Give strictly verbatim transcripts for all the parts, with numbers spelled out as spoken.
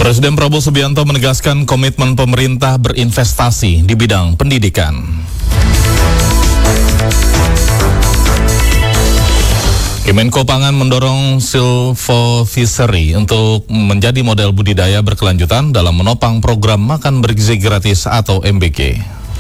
Presiden Prabowo Subianto menegaskan komitmen pemerintah berinvestasi di bidang pendidikan. Kemenko Pangan mendorong silvofishery untuk menjadi model budidaya berkelanjutan dalam menopang program makan bergizi gratis atau M B G.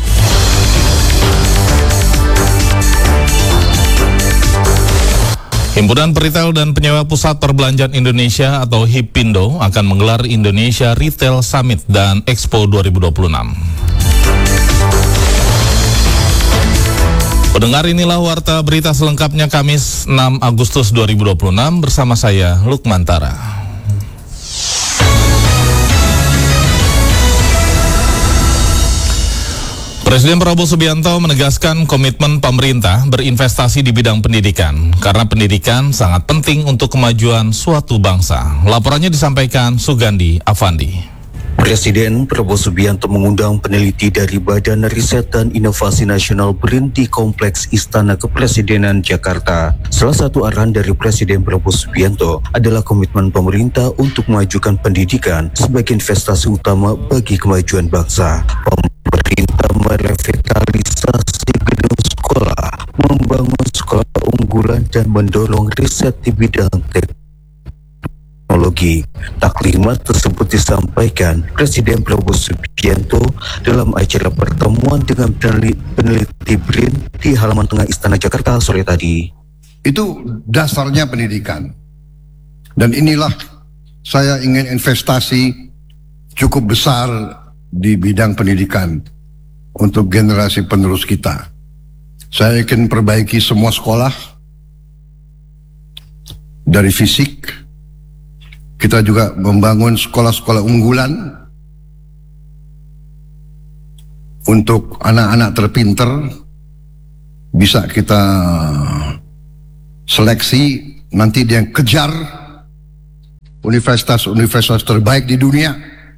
Himpunan Peritel dan Penyewa Pusat Perbelanjaan Indonesia atau HIPINDO akan menggelar Indonesia Retail Summit dan Expo dua ribu dua puluh enam. Pendengar, inilah warta berita selengkapnya Kamis enam Agustus dua ribu dua puluh enam bersama saya Lukman Tara. Presiden Prabowo Subianto menegaskan komitmen pemerintah berinvestasi di bidang pendidikan karena pendidikan sangat penting untuk kemajuan suatu bangsa. Laporannya disampaikan Sugandi Afandi. Presiden Prabowo Subianto mengundang peneliti dari Badan Riset dan Inovasi Nasional BRIN di Kompleks Istana Kepresidenan Jakarta. Salah satu arahan dari Presiden Prabowo Subianto adalah komitmen pemerintah untuk memajukan pendidikan sebagai investasi utama bagi kemajuan bangsa. Pemerintah merevitalisasi gedung sekolah, membangun sekolah unggulan dan mendorong riset di bidang teknologi. Taklimat tersebut disampaikan Presiden Prabowo Subianto dalam acara pertemuan dengan peneliti BRIN di halaman tengah Istana Jakarta sore tadi. Itu dasarnya pendidikan. Dan inilah saya ingin investasi cukup besar di bidang pendidikan untuk generasi penerus kita. Saya ingin perbaiki semua sekolah dari fisik. Kita juga membangun sekolah-sekolah unggulan untuk anak-anak terpinter. Bisa kita seleksi, nanti dia kejar universitas-universitas terbaik di dunia.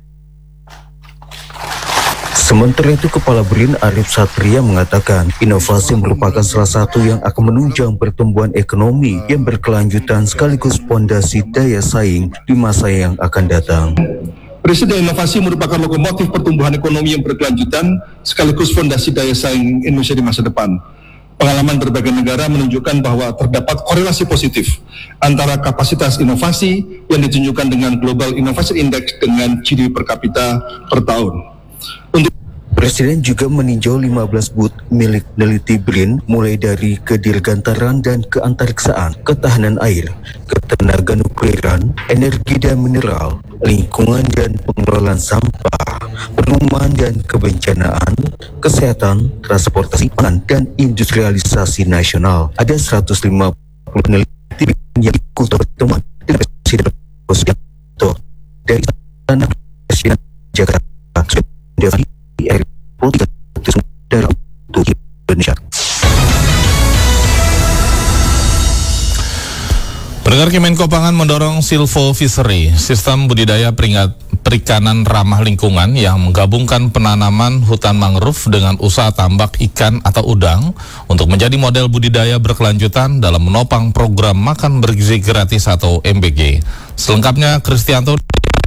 Sementara itu, Kepala BRIN Arif Satria mengatakan inovasi merupakan salah satu yang akan menunjang pertumbuhan ekonomi yang berkelanjutan sekaligus fondasi daya saing di masa yang akan datang. Presiden, inovasi merupakan lokomotif pertumbuhan ekonomi yang berkelanjutan sekaligus fondasi daya saing Indonesia di masa depan. Pengalaman berbagai negara menunjukkan bahwa terdapat korelasi positif antara kapasitas inovasi yang ditunjukkan dengan Global Innovation Index dengan G D P per kapita per tahun. Untuk Presiden juga meninjau lima belas booth milik peneliti BRIN mulai dari kedirgantaran dan keantariksaan, ketahanan air, ketenaga nukliran, energi dan mineral, lingkungan dan pengelolaan sampah, perumahan dan kebencanaan, kesehatan, transportasi pangan, dan industrialisasi nasional. Ada seratus lima puluh peneliti yang ikut pertemuan dengan Presiden Prabowo Subianto dari Istana Presiden Jakarta. Pendengar, Kemenko Pangan mendorong silvofishery, sistem budidaya peringat, perikanan ramah lingkungan yang menggabungkan penanaman hutan mangrove dengan usaha tambak ikan atau udang untuk menjadi model budidaya berkelanjutan dalam menopang program makan bergizi gratis atau M B G. Selengkapnya Kristianto.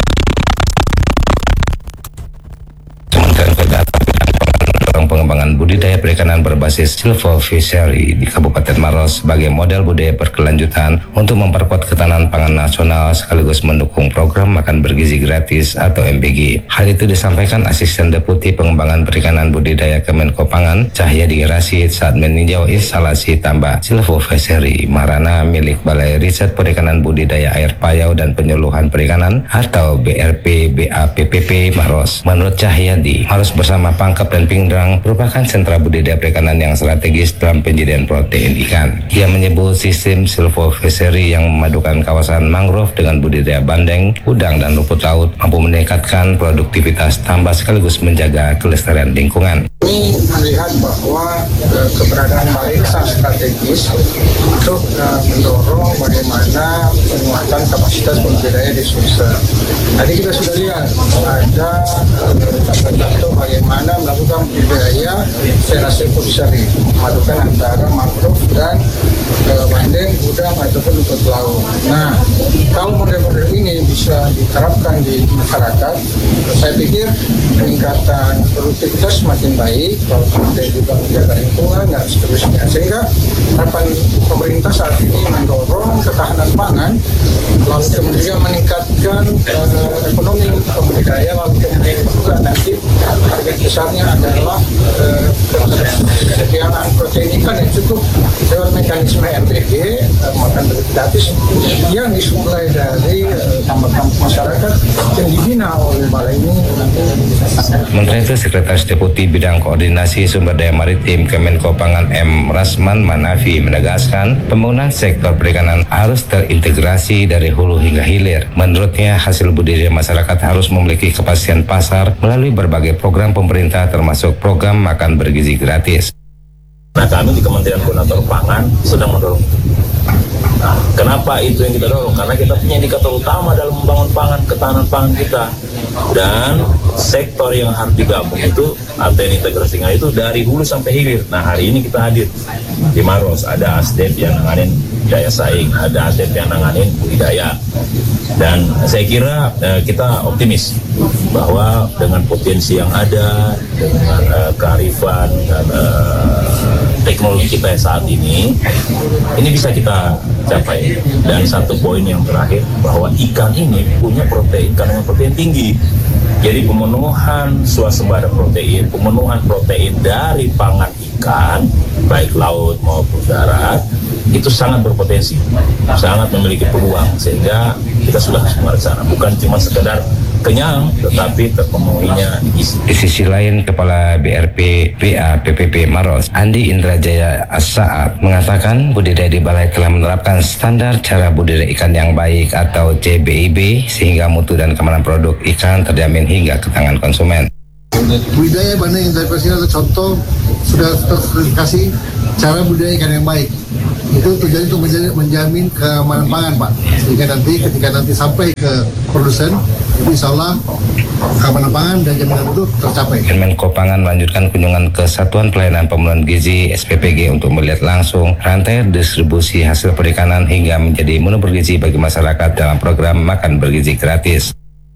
Kementerian Perdagangan mendorong pengembangan budidaya perikanan berbasis silvofishery di Kabupaten Maros sebagai model budaya berkelanjutan untuk memperkuat ketahanan pangan nasional sekaligus mendukung program makan bergizi gratis atau M B G. Hal itu disampaikan Asisten Deputi Pengembangan Perikanan Budidaya Kemenko Pangan Cahyadi Rashid saat meninjau instalasi tambak silvofishery Marana milik Balai Riset Perikanan Budidaya Air Payau dan Penyuluhan Perikanan atau B R P B A P P P Maros. Menurut Cahyadi, Maros bersama Pangkep dan Pingdrang merupakan sentra budidaya perikanan yang strategis dalam penyediaan protein ikan. Ia menyebut sistem silvofishery yang memadukan kawasan mangrove dengan budidaya bandeng, udang, dan rumput laut mampu meningkatkan produktivitas tambak sekaligus menjaga kelestarian lingkungan. Kami melihat bahwa uh, keberadaan Balai sangat strategis untuk uh, mendorong bagaimana penguatan kapasitas budidaya di Sulsel. Tadi kita sudah lihat ada contoh uh, bagaimana melakukan budidaya secara silvofishery, memadukan antara mangrove dan uh, bandeng, udang ataupun rumput laut. Nah, kalau model-model ini bisa diterapkan di masyarakat. Saya pikir peningkatan produktivitas semakin baik, kalau kemudian juga menjaga lingkungan dan seterusnya. Sehingga harapan pemerintah saat ini mendorong ketahanan pangan, lalu kemudian meningkatkan uh, ekonomi pembudidaya, lalu kemudian juga nanti target besarnya adalah uh, kesediaan protein ikan yang cukup lewat mekanisme M P G, uh, makan gratis, yang dimulai dari uh, tambak-tambak masyarakat yang dibina oleh balai ini. Menteri itu Sekretaris Deputi Bidang Koordinasi Sumber Daya Maritim Kemenko Pangan M. Rasman Manafi menegaskan pembangunan sektor perikanan harus terintegrasi dari hulu hingga hilir. Menurutnya, hasil budidaya masyarakat harus memiliki kepastian pasar melalui berbagai program pemerintah termasuk program makan bergizi gratis. Nah, kami di Kementerian Koordinator Pangan sedang mendorong itu. Nah, kenapa itu yang kita dorong? Karena kita punya indikator utama dalam membangun pangan, ketahanan pangan kita. Dan sektor yang harus digabung itu atau yang integrasinya itu dari hulu sampai hilir. Nah, hari ini kita hadir di Maros, ada A S D E P yang nanganin daya saing, ada A S D E P yang nanganin budidaya. Dan saya kira eh, kita optimis bahwa dengan potensi yang ada, dengan eh, kearifan dan eh, teknologi kita saat ini, ini bisa kita capai. Dan satu poin yang terakhir, bahwa ikan ini punya protein kandungan protein tinggi. Jadi pemenuhan swasembada protein, pemenuhan protein dari pangan ikan, baik laut maupun darat, itu sangat berpotensi, sangat memiliki peluang, sehingga kita sudah semua ke sana. Bukan cuma sekedar kenyang, tetapi terpenuhinya diisi. Di sisi lain, Kepala B R P P A P P P Maros, Andi Indrajaya As-Saat, mengatakan budidaya di balai telah menerapkan standar cara budidaya ikan yang baik atau C B I B, sehingga mutu dan keamanan produk ikan terjamin hingga ke tangan konsumen. Budidaya Bandeng Integrasi adalah contoh sudah tersertifikasi cara budidaya ikan yang baik. Itu terjadi untuk menjamin keamanan pangan, Pak. Sehingga nanti ketika nanti sampai ke produsen, itu insya Allah keamanan pangan dan jaminan itu tercapai. Kemenko Pangan melanjutkan kunjungan ke Satuan Pelayanan Pemenuhan Gizi S P P G untuk melihat langsung rantai distribusi hasil perikanan hingga menjadi menu bergizi bagi masyarakat dalam program makan bergizi gratis.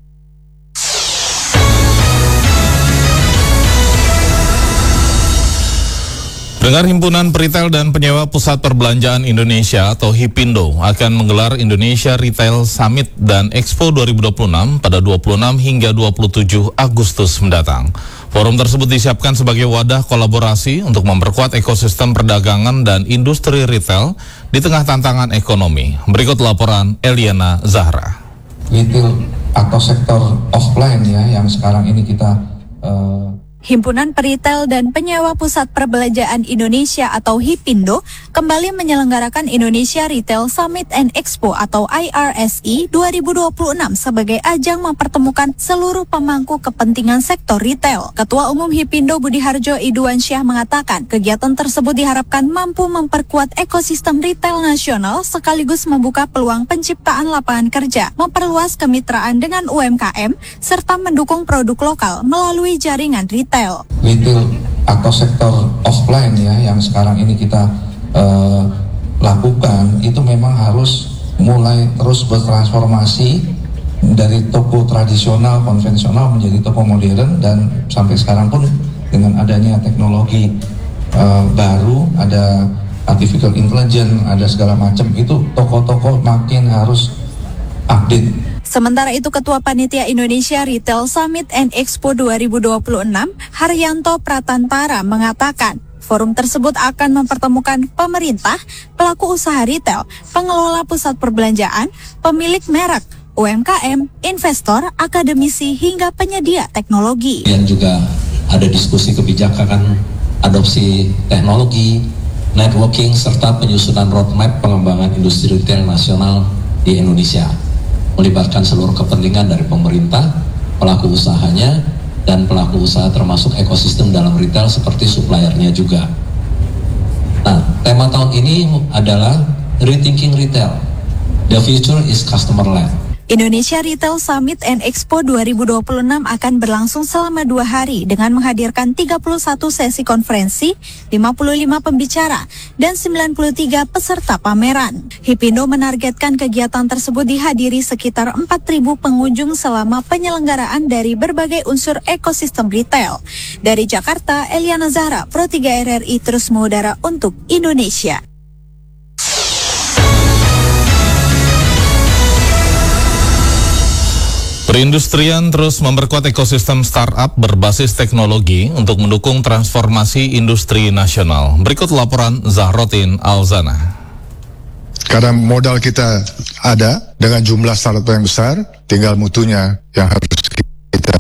Pendengar, Himpunan Peritel dan Penyewa Pusat Perbelanjaan Indonesia atau HIPINDO akan menggelar Indonesia Retail Summit dan Expo dua ribu dua puluh enam pada dua puluh enam hingga dua puluh tujuh Agustus mendatang. Forum tersebut disiapkan sebagai wadah kolaborasi untuk memperkuat ekosistem perdagangan dan industri retail di tengah tantangan ekonomi. Berikut laporan Eliana Zahra. Retail atau sektor offline ya yang sekarang ini kita uh... Himpunan Peritel dan Penyewa Pusat Perbelanjaan Indonesia atau HIPINDO kembali menyelenggarakan Indonesia Retail Summit and Expo atau I R S E dua ribu dua puluh enam sebagai ajang mempertemukan seluruh pemangku kepentingan sektor retail. Ketua Umum HIPINDO Budiharjo Iduansyah mengatakan kegiatan tersebut diharapkan mampu memperkuat ekosistem retail nasional sekaligus membuka peluang penciptaan lapangan kerja, memperluas kemitraan dengan U M K M, serta mendukung produk lokal melalui jaringan retail. Retail atau sektor offline ya yang sekarang ini kita uh, lakukan itu memang harus mulai terus bertransformasi dari toko tradisional konvensional menjadi toko modern, dan sampai sekarang pun dengan adanya teknologi uh, baru, ada artificial intelligence, ada segala macam, itu toko-toko makin harus update. Sementara itu, Ketua Panitia Indonesia Retail Summit and Expo dua ribu dua puluh enam, Haryanto Pratantara, mengatakan forum tersebut akan mempertemukan pemerintah, pelaku usaha retail, pengelola pusat perbelanjaan, pemilik merek, U M K M, investor, akademisi, hingga penyedia teknologi. Yang juga ada diskusi kebijakan, adopsi teknologi, networking, serta penyusunan roadmap pengembangan industri retail nasional di Indonesia, melibatkan seluruh kepentingan dari pemerintah, pelaku usahanya, dan pelaku usaha termasuk ekosistem dalam retail seperti suppliernya juga. Nah, tema tahun ini adalah Rethinking Retail. The Future is Customer Led. Indonesia Retail Summit and Expo dua ribu dua puluh enam akan berlangsung selama dua hari dengan menghadirkan tiga puluh satu sesi konferensi, lima puluh lima pembicara, dan sembilan puluh tiga peserta pameran. Hipindo menargetkan kegiatan tersebut dihadiri sekitar empat ribu pengunjung selama penyelenggaraan dari berbagai unsur ekosistem retail. Dari Jakarta, Eliana Zahra, Pro tiga R R I terus mengudara untuk Indonesia. Perindustrian terus memperkuat ekosistem startup berbasis teknologi untuk mendukung transformasi industri nasional. Berikut laporan Zahrotin Alzana. Karena modal kita ada dengan jumlah startup yang besar, tinggal mutunya yang harus kita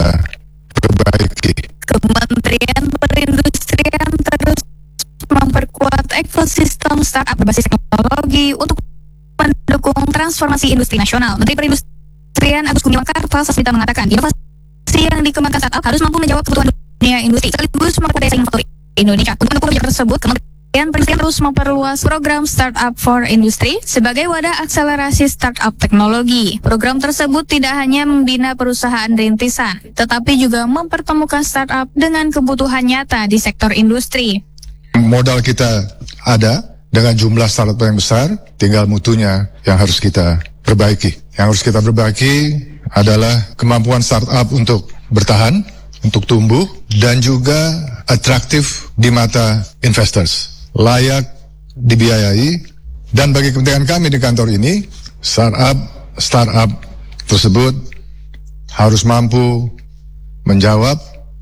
perbaiki. Kementerian Perindustrian terus memperkuat ekosistem startup berbasis teknologi untuk mendukung transformasi industri nasional. Menteri Perindustrian Agus Gumiwang Kartasasmita mengatakan inovasi yang dikembangkan startup harus mampu menjawab kebutuhan dunia industri sekaligus memperkuat daya saing faktori Indonesia. Untuk mendukung kebijakan tersebut, Kementerian Perindustrian terus memperluas program Startup for Industry sebagai wadah akselerasi startup teknologi. Program tersebut tidak hanya membina perusahaan rintisan, tetapi juga mempertemukan startup dengan kebutuhan nyata di sektor industri. Modal kita ada dengan jumlah startup yang besar, tinggal mutunya yang harus kita perbaiki. Yang harus kita perbaiki adalah kemampuan startup untuk bertahan, untuk tumbuh, dan juga atraktif di mata investors, layak dibiayai. Dan bagi kepentingan kami di kantor ini, startup startup tersebut harus mampu menjawab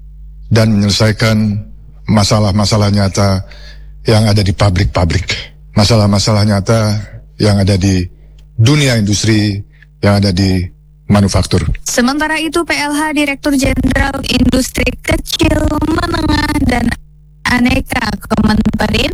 dan menyelesaikan masalah-masalah nyata yang ada di pabrik-pabrik, masalah-masalah nyata yang ada di dunia industri, yang ada di manufaktur. Sementara itu, P L H Direktur Jenderal Industri Kecil, Menengah, dan Aneka Kemenperin,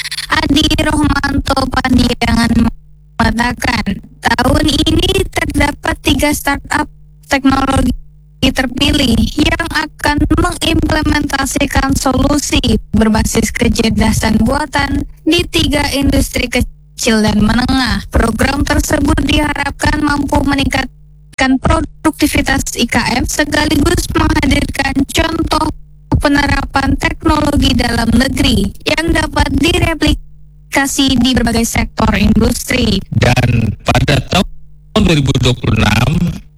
Adi Rohmanto Pandiangan mengatakan, tahun ini terdapat tiga startup teknologi terpilih yang akan mengimplementasikan solusi berbasis kecerdasan buatan di tiga industri kecil dan menengah. Program tersebut diharapkan mampu meningkatkan produktivitas I K M sekaligus menghadirkan contoh penerapan teknologi dalam negeri yang dapat direplikasi di berbagai sektor industri. Dan pada tahun dua ribu dua puluh enam,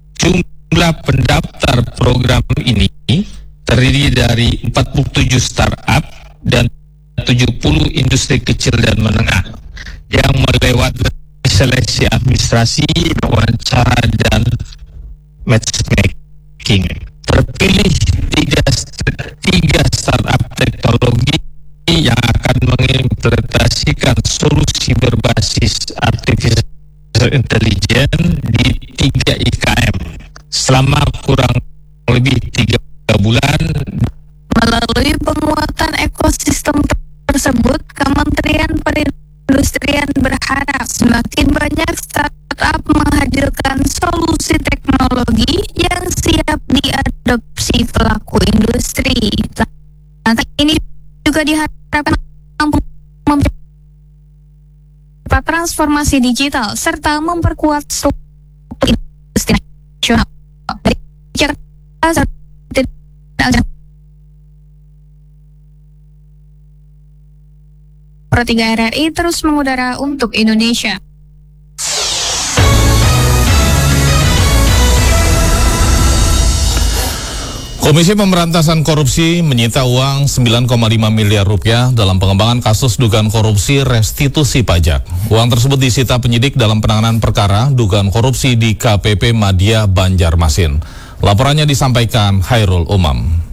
jumlah pendaftar program ini terdiri dari empat puluh tujuh startup dan tujuh puluh industri kecil dan menengah yang melewati seleksi administrasi, wawancara, dan matchmaking. Terpilih tiga, tiga startup teknologi yang akan mengimplementasikan solusi berbasis artificial intelligence di tiga I K M selama kurang lebih tiga bulan. Melalui penguatan ekosistem tersebut, Kementerian Perindustrian berharap semakin banyak startup menghadirkan solusi teknologi yang siap diadopsi pelaku industri. Langkah ini juga diharapkan mampu mempercepat transformasi digital serta memperkuat struktur industri nasional. Dari Jakarta, Pro tiga R R I terus mengudara untuk Indonesia. Komisi Pemberantasan Korupsi menyita uang sembilan koma lima miliar rupiah dalam pengembangan kasus dugaan korupsi restitusi pajak. Uang tersebut disita penyidik dalam penanganan perkara dugaan korupsi di K P P Madya Banjarmasin. Laporannya disampaikan Khairul Umam.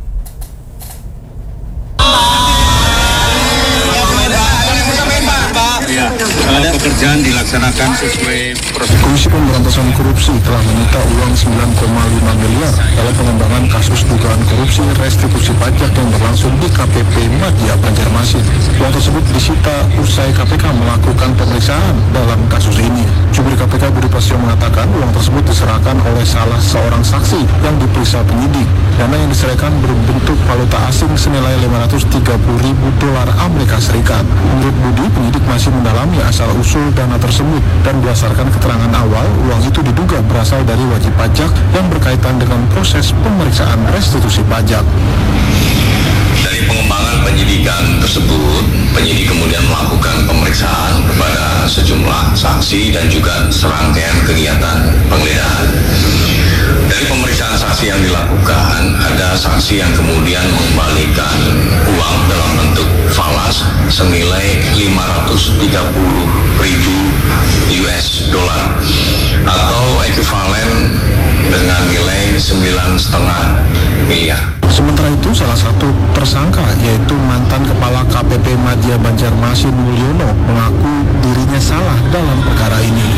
Pekerjaan dilaksanakan sesuai proses. Komisi Pemberantasan Korupsi telah menyita uang sembilan koma lima miliar dalam pengembangan kasus dugaan korupsi restitusi pajak yang berlangsung di K P P Madya Banjarmasin. Uang tersebut disita usai K P K melakukan pemeriksaan dalam kasus ini. Jubir K P K Budi Prasetyo mengatakan uang tersebut diserahkan oleh salah seorang saksi yang diperiksa penyidik. Dana yang diserahkan berbentuk valuta asing senilai lima ratus tiga puluh ribu dolar Amerika Serikat. Menurut Budi, penyidik masih mendalami asal usul asal-usul dana tersebut, dan berdasarkan keterangan awal, uang itu diduga berasal dari wajib pajak yang berkaitan dengan proses pemeriksaan restitusi pajak. Dari pengembangan penyidikan tersebut, penyidik kemudian melakukan pemeriksaan kepada sejumlah saksi dan juga serangkaian kegiatan penggeledahan. Dari pemeriksaan saksi yang dilakukan, ada saksi yang kemudian mengembalikan uang dalam bentuk falas senilai lima ratus tiga puluh ribu U S dollar atau ekuivalen dengan nilai sembilan koma lima miliar. Sementara itu, salah satu tersangka yaitu mantan Kepala K P P Madya Banjarmasin Mulyono mengaku dirinya salah dalam perkara ini.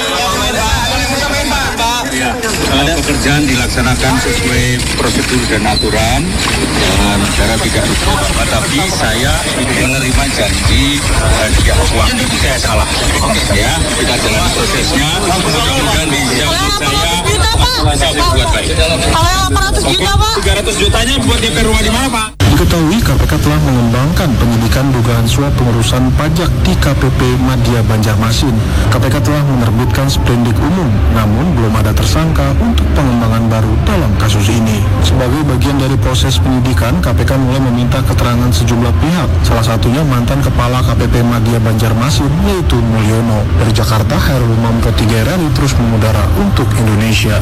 Ya, pekerjaan dilaksanakan sesuai prosedur dan aturan dan negara tidak rugi, tapi saya menerima janji dan tidak uang. Saya salah. Ya, kita jalan prosesnya. Mudah-mudahan bisa saya saya berbuat baik. Kalau yang delapan ratus juta, Pak? tiga ratus jutanya buat D P rumah di mana, Pak? Diketahui K P K telah mengembangkan penyidikan dugaan suap pengurusan pajak di K P P Madya Banjarmasin. K P K telah menerbitkan sprendik umum, namun belum ada tersangka untuk pengembangan baru dalam kasus ini. Sebagai bagian dari proses penyidikan, K P K mulai meminta keterangan sejumlah pihak, salah satunya mantan Kepala K P P Madya Banjarmasin yaitu Mulyono. Dari Jakarta, Hairul Umam Pro tiga R R I terus mengudara untuk Indonesia.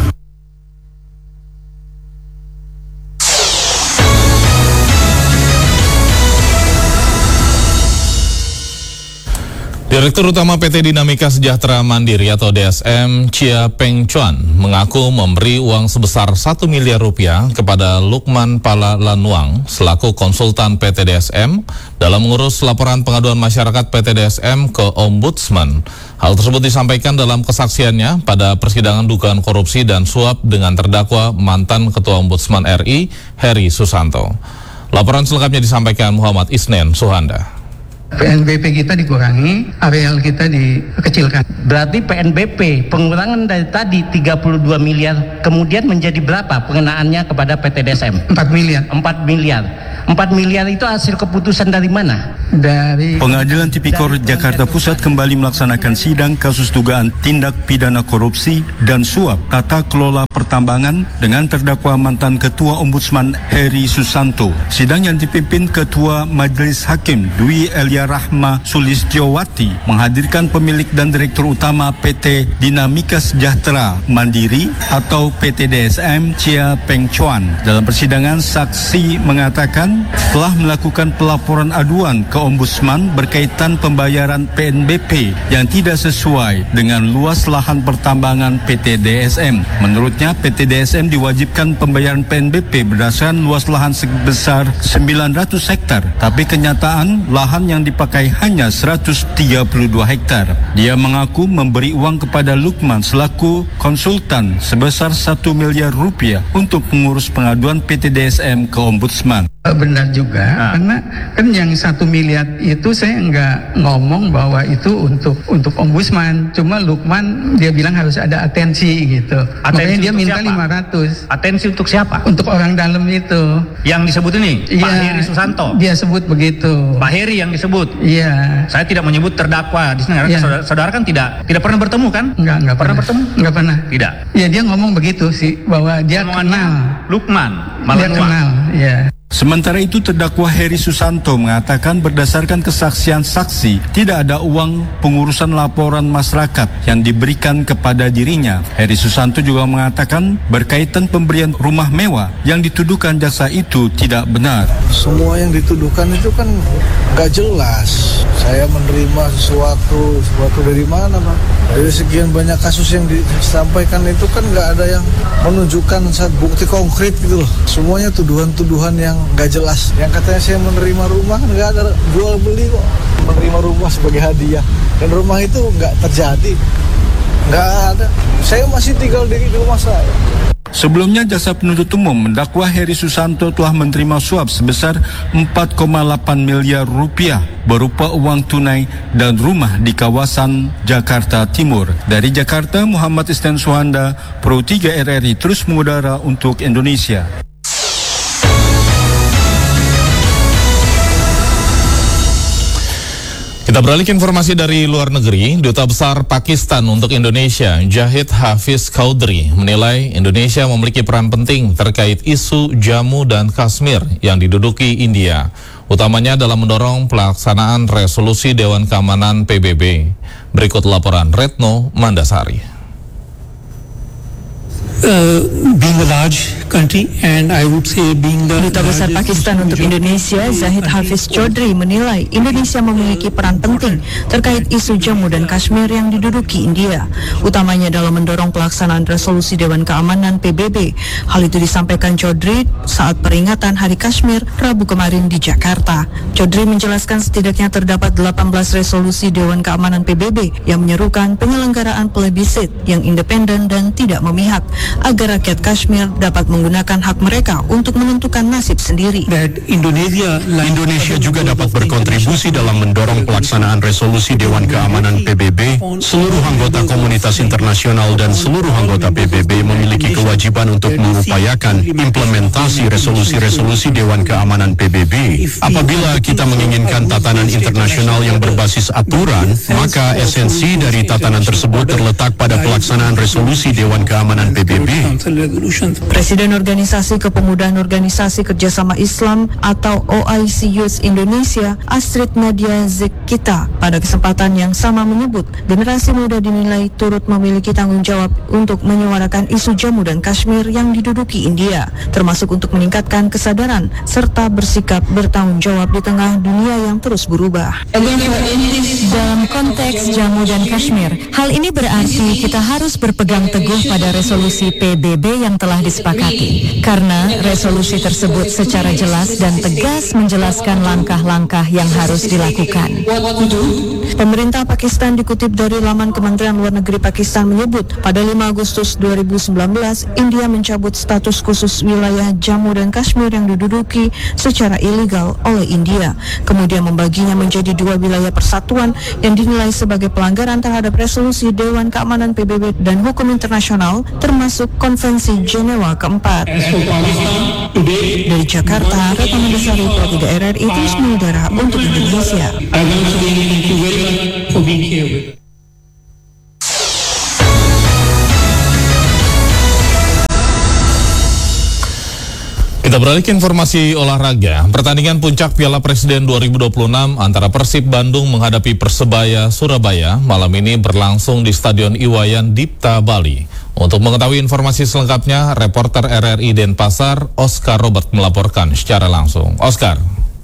Direktur Utama P T Dinamika Sejahtera Mandiri atau D S M, Chia Peng Chuan, mengaku memberi uang sebesar satu miliar rupiah kepada Lukman Pala Lanuang selaku konsultan P T D S M dalam mengurus laporan pengaduan masyarakat P T D S M ke Ombudsman. Hal tersebut disampaikan dalam kesaksiannya pada persidangan dugaan korupsi dan suap dengan terdakwa mantan Ketua Ombudsman R I, Heri Susanto. Laporan selengkapnya disampaikan Muhammad Isnen Suhanda. P N B P kita dikurangi, areal kita dikecilkan. Berarti P N B P pengurangan dari tadi tiga puluh dua miliar kemudian menjadi berapa pengenaannya kepada P T D S M? empat miliar. empat miliar. empat miliar itu hasil keputusan dari mana? Dari Pengadilan Tipikor Jakarta Pusat kembali melaksanakan sidang kasus dugaan tindak pidana korupsi dan suap tata kelola pertambangan dengan terdakwa mantan Ketua Ombudsman Heri Susanto. Sidang yang dipimpin Ketua Majelis Hakim Dwi Elia Rahma Sulistyowati menghadirkan pemilik dan Direktur Utama P T Dinamika Sejahtera Mandiri atau P T D S M, Chia Peng Chuan. Dalam persidangan, saksi mengatakan telah melakukan pelaporan aduan ke Ombudsman berkaitan pembayaran P N B P yang tidak sesuai dengan luas lahan pertambangan P T D S M. Menurutnya, P T D S M diwajibkan pembayaran P N B P berdasarkan luas lahan sebesar sembilan ratus hektar, tapi kenyataan lahan yang dipakai hanya seratus tiga puluh dua hektar. Dia mengaku memberi uang kepada Lukman selaku konsultan sebesar satu miliar rupiah untuk mengurus pengaduan P T D S M ke Ombudsman. Benar juga, nah. Karena kan yang satu miliar itu saya nggak ngomong bahwa itu untuk untuk Ombudsman. Cuma Lukman dia bilang harus ada atensi gitu. Atensi Makanya dia minta siapa? lima ratus. Atensi untuk siapa? Untuk orang dalam itu. Yang disebut ini? Iya, Pak Heri Susanto? Dia sebut begitu. Pak Heri yang disebut? Iya. Saya tidak menyebut terdakwa di sini. Iya. Saudara, saudara kan tidak tidak pernah bertemu kan? Enggak, enggak pernah, pernah bertemu? Enggak pernah. Tidak. Ya dia ngomong begitu sih bahwa dia kenal Lukman Dia kenal, ya. Sementara itu, terdakwa Heri Susanto mengatakan berdasarkan kesaksian saksi, tidak ada uang pengurusan laporan masyarakat yang diberikan kepada dirinya. Heri Susanto juga mengatakan berkaitan pemberian rumah mewah yang dituduhkan jaksa itu tidak benar. Semua yang dituduhkan itu kan nggak jelas. Saya menerima sesuatu, sesuatu dari mana, Pak? Dari sekian banyak kasus yang disampaikan itu kan nggak ada yang menunjukkan saat bukti konkret gitu loh. Semuanya tuduhan-tuduhan yang nggak jelas. Yang katanya saya menerima rumah kan nggak ada jual beli kok. Menerima rumah sebagai hadiah dan rumah itu nggak terjadi, nggak ada. Saya masih tinggal di rumah saya. Sebelumnya, jaksa penuntut umum mendakwa Heri Susanto telah menerima suap sebesar empat koma delapan miliar rupiah berupa uang tunai dan rumah di kawasan Jakarta Timur. Dari Jakarta, Muhammad Isnen Suhanda, Pro tiga R R I terus mengudara untuk Indonesia. Kita beralih ke informasi dari luar negeri. Duta Besar Pakistan untuk Indonesia, Jahid Hafiz Chaudhry, menilai Indonesia memiliki peran penting terkait isu Jammu dan Kashmir yang diduduki India, utamanya dalam mendorong pelaksanaan resolusi Dewan Keamanan P B B. Berikut laporan Retno Mandasari. Uh, being a large country and I would say being the Duta Besar Pakistan untuk Indonesia, Zahid Hafiz Chaudhry, menilai Indonesia memiliki peran penting terkait isu Jammu dan Kashmir yang diduduki India, utamanya dalam mendorong pelaksanaan resolusi Dewan Keamanan P B B. Hal itu disampaikan Chaudhry saat peringatan Hari Kashmir Rabu kemarin di Jakarta. Chaudhry menjelaskan setidaknya terdapat delapan belas resolusi Dewan Keamanan P B B yang menyerukan penyelenggaraan plebiscit yang independen dan tidak memihak, agar rakyat Kashmir dapat menggunakan hak mereka untuk menentukan nasib sendiri. Indonesia, Indonesia juga dapat berkontribusi dalam mendorong pelaksanaan resolusi Dewan Keamanan P B B. Seluruh anggota komunitas internasional dan seluruh anggota P B B memiliki kewajiban untuk mengupayakan implementasi resolusi-resolusi Dewan Keamanan P B B. Apabila kita menginginkan tatanan internasional yang berbasis aturan, maka esensi dari tatanan tersebut terletak pada pelaksanaan resolusi Dewan Keamanan P B B. Presiden Organisasi Kepemudaan Organisasi Kerjasama Islam atau O I C Youth Indonesia, Astrid Nadia Zekita, pada kesempatan yang sama menyebut generasi muda dinilai turut memiliki tanggung jawab untuk menyuarakan isu Jammu dan Kashmir yang diduduki India, termasuk untuk meningkatkan kesadaran serta bersikap bertanggung jawab di tengah dunia yang terus berubah. Dalam konteks Jammu dan Kashmir, hal ini berarti kita harus berpegang teguh pada resolusi P B B yang telah disepakati, karena resolusi tersebut secara jelas dan tegas menjelaskan langkah-langkah yang harus dilakukan. Pemerintah Pakistan dikutip dari laman Kementerian Luar Negeri Pakistan menyebut pada lima Agustus dua ribu sembilan belas India mencabut status khusus wilayah Jammu dan Kashmir yang diduduki secara ilegal oleh India, kemudian membaginya menjadi dua wilayah persatuan yang dinilai sebagai pelanggaran terhadap resolusi Dewan Keamanan P B B dan hukum internasional, termasuk Konvensi Jenewa keempat. Dari Jakarta, Retno Mandasari, P tiga R R I, terus mengudara untuk Indonesia. Kita beralih ke informasi olahraga. Pertandingan puncak Piala Presiden dua ribu dua puluh enam antara Persib Bandung menghadapi Persebaya Surabaya malam ini berlangsung di Stadion Iwayan Dipta, Bali. Untuk mengetahui informasi selengkapnya, reporter R R I Denpasar, Oscar Robert melaporkan secara langsung. Oscar.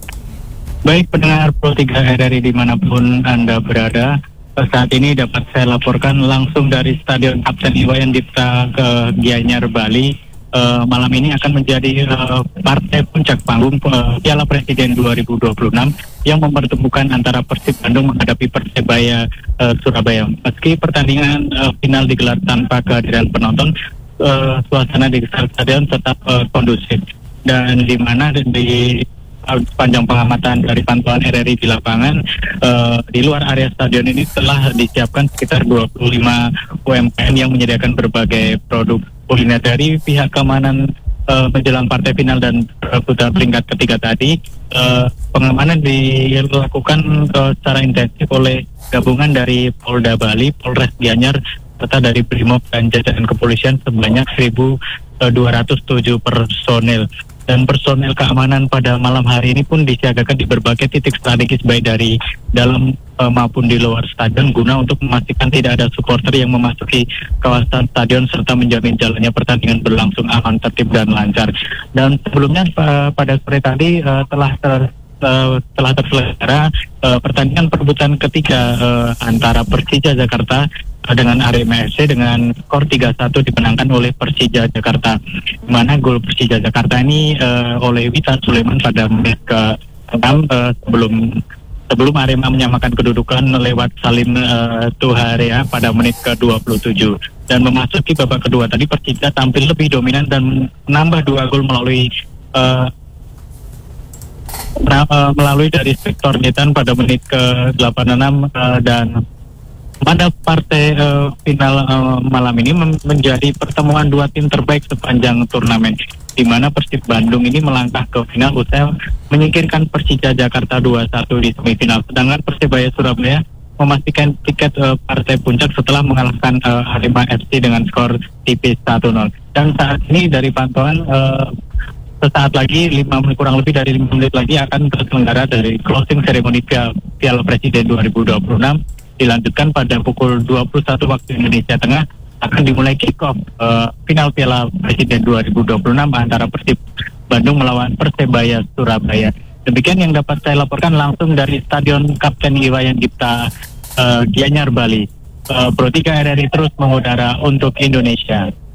Baik pendengar Pro tiga R R I dimanapun Anda berada, saat ini dapat saya laporkan langsung dari Stadion Kapten Iwayan Dipta ke Gianyar, Bali. Uh, malam ini akan menjadi uh, partai puncak panggung uh, Piala Presiden dua ribu dua puluh enam yang mempertemukan antara Persib Bandung menghadapi Persebaya uh, Surabaya. Meski pertandingan uh, final digelar tanpa kehadiran penonton, uh, suasana di stadion tetap uh, kondusif, dan di mana di sepanjang pengamatan dari pantauan R R I di lapangan, uh, di luar area stadion ini telah disiapkan sekitar dua puluh lima U M K M yang menyediakan berbagai produk kuliner. Dari pihak keamanan uh, menjelang partai final dan putra peringkat ketiga tadi, uh, pengamanan dilakukan uh, secara intensif oleh gabungan dari Polda Bali, Polres Gianyar, serta dari Brimob dan jajaran kepolisian sebanyak seribu dua ratus tujuh personel. Dan personel keamanan pada malam hari ini pun disiagakan di berbagai titik strategis baik dari dalam uh, maupun di luar stadion guna untuk memastikan tidak ada supporter yang memasuki kawasan stadion serta menjamin jalannya pertandingan berlangsung aman, tertib dan lancar. Dan sebelumnya uh, pada sore tadi uh, telah ter Uh, telah terselenggara uh, pertandingan perebutan ketiga uh, antara Persija Jakarta uh, dengan Arema F C dengan skor tiga satu dimenangkan oleh Persija Jakarta, di mana gol Persija Jakarta ini uh, oleh Witan Sulaiman pada menit ke enam uh, sebelum sebelum Arema menyamakan kedudukan lewat Salim uh, Tuharea pada menit ke dua puluh tujuh. Dan memasuki babak kedua tadi Persija tampil lebih dominan dan menambah dua gol melalui uh, Nah, uh, melalui dari Victor Nitan pada menit ke delapan puluh enam uh, dan pada partai uh, final uh, malam ini menjadi pertemuan dua tim terbaik sepanjang turnamen. di mana Persib Bandung ini melangkah ke final usai menyingkirkan Persija Jakarta dua satu di semifinal. Sedangkan Persebaya Surabaya memastikan tiket uh, partai puncak setelah mengalahkan uh, Arema F C dengan skor tipis satu nol. Dan saat ini dari pantauan uh, sesaat lagi, lima menit kurang lebih dari lima menit lagi akan terselenggara dari closing ceremony Piala, Piala Presiden dua ribu dua puluh enam, dilanjutkan pada pukul dua puluh satu waktu Indonesia Tengah. Akan dimulai kick-off uh, final Piala Presiden dua ribu dua puluh enam antara Persib Bandung melawan Persebaya Surabaya. Demikian yang dapat saya laporkan langsung dari Stadion Kapten Iwayan Dipta uh, Gianyar, Bali. Uh, Pro tiga R R I terus mengudara untuk Indonesia.